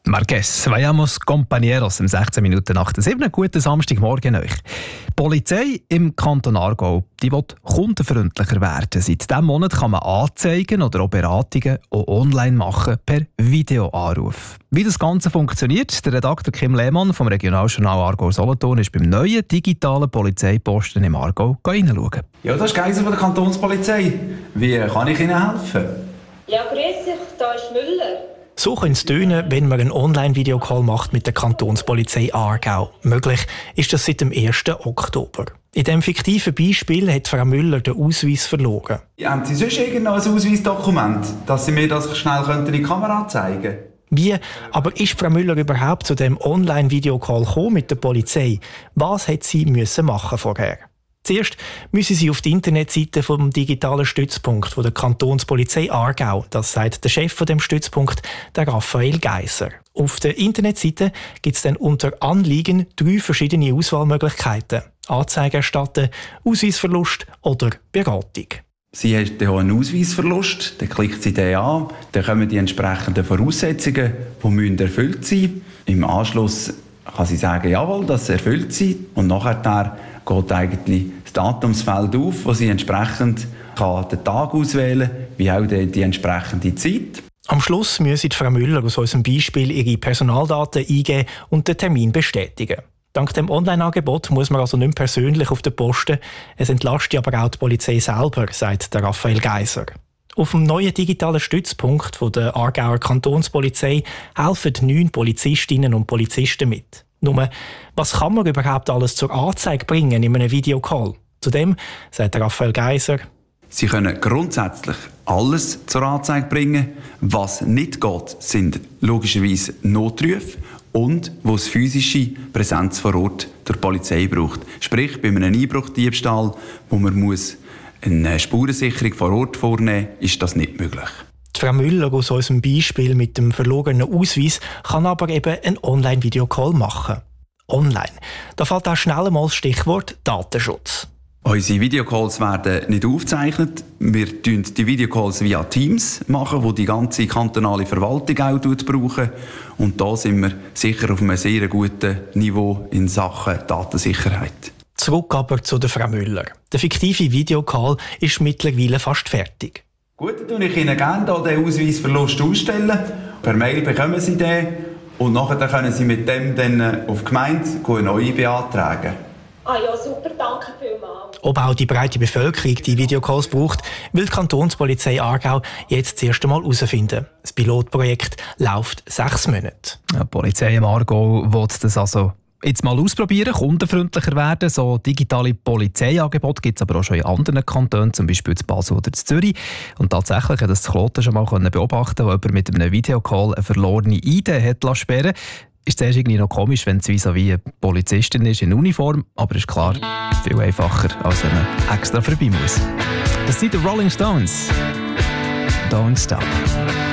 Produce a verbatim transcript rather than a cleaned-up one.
Marquez, vayamos compañeros, um sechzehn Minuten nach der sieben. Guten Samstagmorgen euch. Die Polizei im Kanton Aargau, die will kundenfreundlicher werden. Seit diesem Monat kann man Anzeigen oder auch Beratungen auch online machen per Videoanruf. Wie das Ganze funktioniert, der Redakteur Kim Lehmann vom Regionaljournal Aargau-Solothurn ist beim neuen digitalen Polizeiposten im Aargau hineinschauen. Ja, das ist Geiser von der Kantonspolizei. Wie kann ich Ihnen helfen? Ja, grüß dich, da ist Müller. So könnte es tönen, wenn man einen Online-Videocall macht mit der Kantonspolizei Aargau. Möglich ist das seit dem ersten Oktober. In diesem fiktiven Beispiel hat Frau Müller den Ausweis verloren. Haben Sie sonst irgendein Ausweisdokument, dass Sie mir das schnell in die Kamera zeigen könnten? Wie aber ist Frau Müller überhaupt zu dem Online-Videocall gekommen mit der Polizei? Was hat sie müssen machen vorher? Zuerst müssen Sie auf die Internetseite vom digitalen Stützpunkt von der Kantonspolizei Aargau. Das sagt der Chef von dem Stützpunkt, der Raphael Geiser. Auf der Internetseite gibt es dann unter Anliegen drei verschiedene Auswahlmöglichkeiten: Anzeige erstatten, Ausweisverlust oder Beratung. Sie haben hier einen Ausweisverlust, dann klickt Sie den an, dann kommen die entsprechenden Voraussetzungen, die müssen erfüllt sein. Im Anschluss kann sie sagen, jawohl, das erfüllt sie, und nachher geht eigentlich das Datumsfeld auf, wo sie entsprechend kann den Tag auswählen kann, wie auch die, die entsprechende Zeit. Am Schluss müssen Frau Müller aus unserem Beispiel ihre Personaldaten eingeben und den Termin bestätigen. Dank dem Online-Angebot muss man also nicht mehr persönlich auf den Posten. Es entlastet aber auch die Polizei selber, sagt der Raphael Geiser. Auf dem neuen digitalen Stützpunkt von der Aargauer Kantonspolizei helfen neun Polizistinnen und Polizisten mit. Nur, was kann man überhaupt alles zur Anzeige bringen in einem Videocall? Zudem sagt Raphael Geiser: Sie können grundsätzlich alles zur Anzeige bringen. Was nicht geht, sind logischerweise Notrufe und wo es physische Präsenz vor Ort der Polizei braucht. Sprich, bei einem Einbruchdiebstahl, wo man muss eine Spurensicherung vor Ort vornehmen muss, ist das nicht möglich. Die Frau Müller aus unserem Beispiel mit dem verlorenen Ausweis kann aber eben einen Online-Videocall machen. Online. Da fällt auch schnell einmal das Stichwort Datenschutz. Unsere Videocalls werden nicht aufgezeichnet. Wir machen die Videocalls via Teams, machen, wo die ganze kantonale Verwaltung auch brauchen. Und da sind wir sicher auf einem sehr guten Niveau in Sachen Datensicherheit. Zurück aber zu der Frau Müller. Der fiktive Videocall ist mittlerweile fast fertig. Gut, dann ich Ihnen gerne den Ausweisverlust ausstellen. Per Mail bekommen Sie den und nachher können Sie mit dem dann auf die Gemeinde eine neue beantragen. Ah ja, super, danke vielmals. Ob auch die breite Bevölkerung die Videocalls braucht, will die Kantonspolizei Aargau jetzt das erste Mal herausfinden. Das Pilotprojekt läuft sechs Monate. Die Polizei im Aargau will das also jetzt mal ausprobieren, kundenfreundlicher werden. So digitale Polizeiangebote gibt es aber auch schon in anderen Kantonen, zum Beispiel in Basel oder in Zürich. Und tatsächlich hat das Kloten schon mal beobachten, wo jemand mit einem Videocall eine verlorene I D hat sperren lassen. Ist zuerst irgendwie noch komisch, wenn es wie so wie eine Polizistin ist in Uniform, aber ist klar, viel einfacher, als wenn man extra vorbei muss. Das sind die Rolling Stones. Don't Stop.